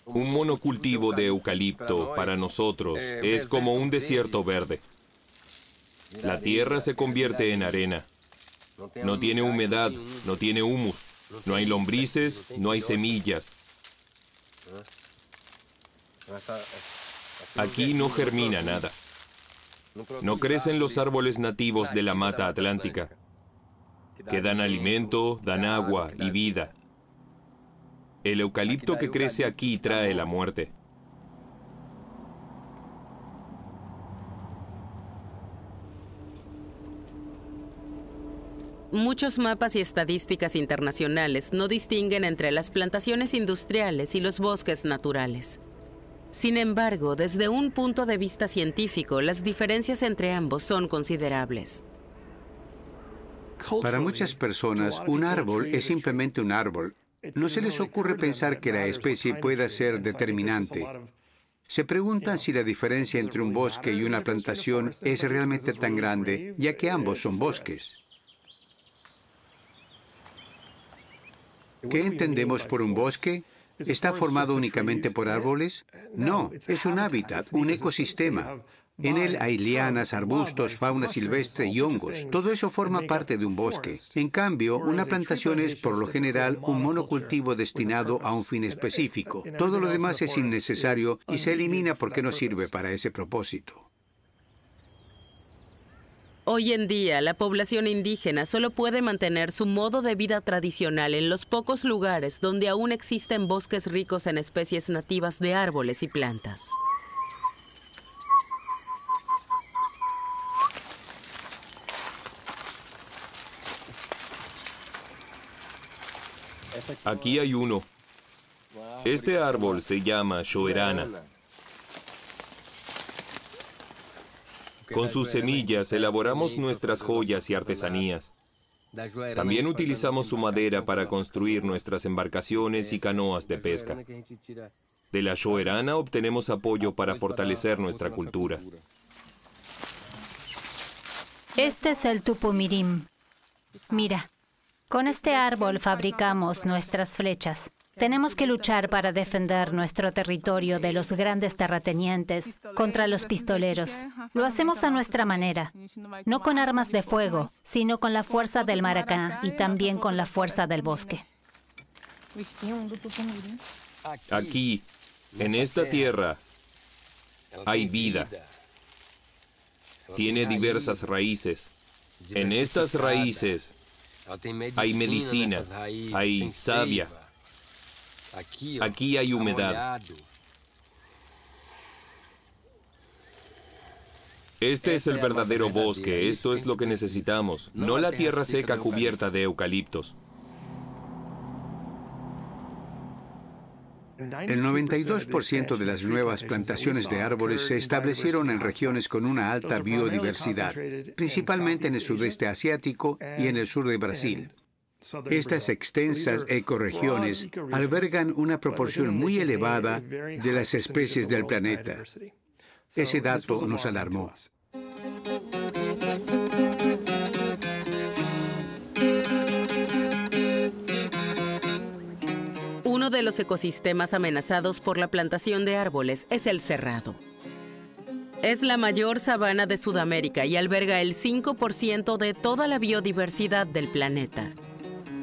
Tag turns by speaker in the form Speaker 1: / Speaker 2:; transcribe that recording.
Speaker 1: Un monocultivo de eucalipto para nosotros es como un desierto verde. La tierra se convierte en arena. No tiene humedad, no tiene humus, no hay lombrices, no hay semillas. Aquí no germina nada. No crecen los árboles nativos de la mata atlántica, que dan alimento, dan agua y vida. El eucalipto que crece aquí trae la muerte.
Speaker 2: Muchos mapas y estadísticas internacionales no distinguen entre las plantaciones industriales y los bosques naturales. Sin embargo, desde un punto de vista científico, las diferencias entre ambos son considerables.
Speaker 3: Para muchas personas, un árbol es simplemente un árbol. No se les ocurre pensar que la especie pueda ser determinante. Se preguntan si la diferencia entre un bosque y una plantación es realmente tan grande, ya que ambos son bosques. ¿Qué entendemos por un bosque? ¿Está formado únicamente por árboles? No, es un hábitat, un ecosistema. En él hay lianas, arbustos, fauna silvestre y hongos. Todo eso forma parte de un bosque. En cambio, una plantación es, por lo general, un monocultivo destinado a un fin específico. Todo lo demás es innecesario y se elimina porque no sirve para ese propósito.
Speaker 2: Hoy en día, la población indígena solo puede mantener su modo de vida tradicional en los pocos lugares donde aún existen bosques ricos en especies nativas de árboles y plantas.
Speaker 1: Aquí hay uno. Este árbol se llama shoerana. Con sus semillas elaboramos nuestras joyas y artesanías. También utilizamos su madera para construir nuestras embarcaciones y canoas de pesca. De la shoerana obtenemos apoyo para fortalecer nuestra cultura.
Speaker 4: Este es el tupumirim. Mira, con este árbol fabricamos nuestras flechas. Tenemos que luchar para defender nuestro territorio de los grandes terratenientes contra los pistoleros. Lo hacemos a nuestra manera, no con armas de fuego, sino con la fuerza del maracá y también con la fuerza del bosque.
Speaker 1: Aquí, en esta tierra, hay vida. Tiene diversas raíces. En estas raíces hay medicina, hay savia. Aquí hay humedad. Este es el verdadero bosque, esto es lo que necesitamos, no la tierra seca cubierta de eucaliptos.
Speaker 3: El 92% de las nuevas plantaciones de árboles se establecieron en regiones con una alta biodiversidad, principalmente en el sudeste asiático y en el sur de Brasil. Estas extensas ecorregiones albergan una proporción muy elevada de las especies del planeta. Ese dato nos alarmó.
Speaker 2: Uno de los ecosistemas amenazados por la plantación de árboles es el cerrado. Es la mayor sabana de Sudamérica y alberga el 5% de toda la biodiversidad del planeta.